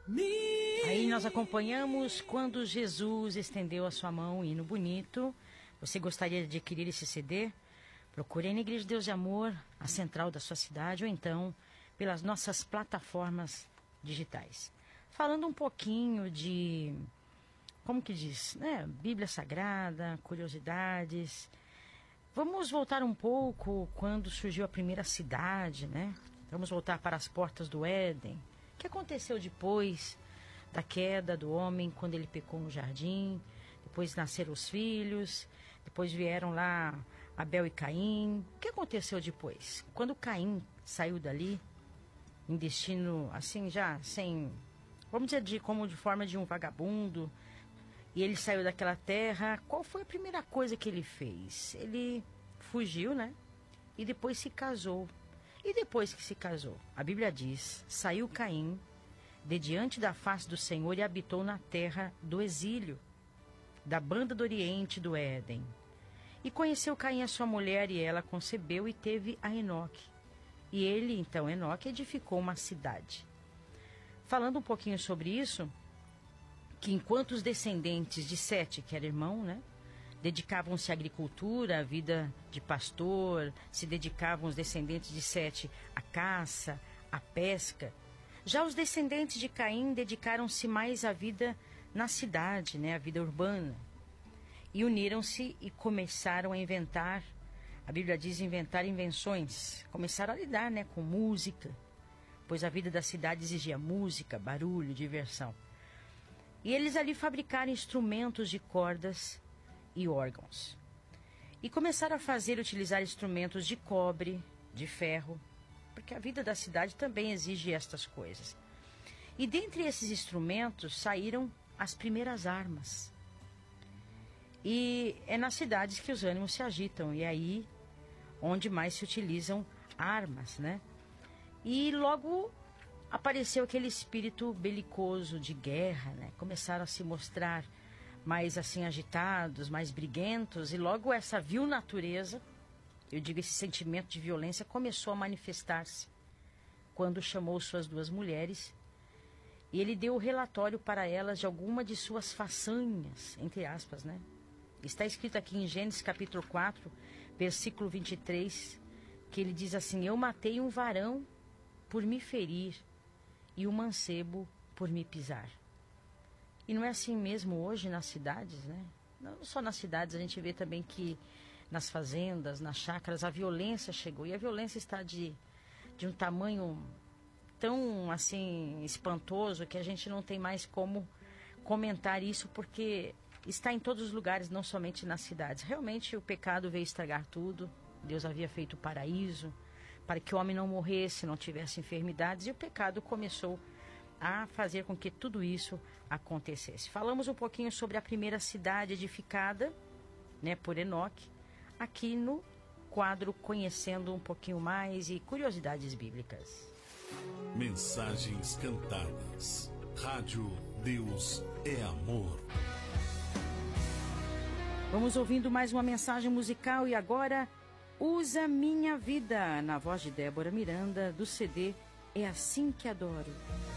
Aí nós acompanhamos Quando Jesus Estendeu a Sua Mão, hino bonito. Você gostaria de adquirir esse CD? Procure na Igreja de Deus e Amor, a central da sua cidade, ou então pelas nossas plataformas digitais. Falando um pouquinho de, como que diz, né? Bíblia Sagrada, curiosidades. Vamos voltar um pouco quando surgiu a primeira cidade, né? Vamos voltar para as portas do Éden. O que aconteceu depois da queda do homem, quando ele pecou no jardim? Depois nasceram os filhos, depois vieram lá Abel e Caim. O que aconteceu depois? Quando Caim saiu dali, em destino, assim, já sem, vamos dizer, como de forma de um vagabundo, e ele saiu daquela terra, qual foi a primeira coisa que ele fez? Ele fugiu, né? E depois se casou. E depois que se casou, a Bíblia diz, saiu Caim de diante da face do Senhor e habitou na terra do exílio, da banda do Oriente do Éden. E conheceu Caim a sua mulher, e ela concebeu e teve a Enoque. E ele, então, Enoque, edificou uma cidade. Falando um pouquinho sobre isso, que enquanto os descendentes de Sete, que era irmão, né, dedicavam-se à agricultura, à vida de pastor, se dedicavam os descendentes de Sete à caça, à pesca. Já os descendentes de Caim dedicaram-se mais à vida na cidade, né, à vida urbana. E uniram-se e começaram a inventar, a Bíblia diz inventar invenções. Começaram a lidar, né, com música, pois a vida da cidade exigia música, barulho, diversão. E eles ali fabricaram instrumentos de cordas e órgãos. E começaram a utilizar instrumentos de cobre, de ferro, porque a vida da cidade também exige estas coisas. E dentre esses instrumentos saíram as primeiras armas. E é nas cidades que os ânimos se agitam, e é aí onde mais se utilizam armas, né? E logo apareceu aquele espírito belicoso de guerra, né? Começaram a se mostrar mais assim agitados, mais briguentos, e logo essa vil natureza, eu digo esse sentimento de violência, começou a manifestar-se quando chamou suas duas mulheres, e ele deu o relatório para elas de alguma de suas façanhas, entre aspas, né? Está escrito aqui em Gênesis capítulo 4, versículo 23, que ele diz assim: eu matei um varão por me ferir e um mancebo por me pisar. E não é assim mesmo hoje nas cidades, né? Não só nas cidades, a gente vê também que nas fazendas, nas chácaras, a violência chegou. E a violência está de um tamanho tão, assim, espantoso que a gente não tem mais como comentar isso, porque está em todos os lugares, não somente nas cidades. Realmente o pecado veio estragar tudo. Deus havia feito o paraíso para que o homem não morresse, não tivesse enfermidades, e o pecado começou a fazer com que tudo isso acontecesse. Falamos um pouquinho sobre a primeira cidade edificada, né, por Enoque, aqui no quadro Conhecendo um pouquinho mais e curiosidades bíblicas. Mensagens cantadas. Rádio Deus é Amor. Vamos ouvindo mais uma mensagem musical, e agora Usa Minha Vida, na voz de Débora Miranda, do CD É Assim Que Adoro.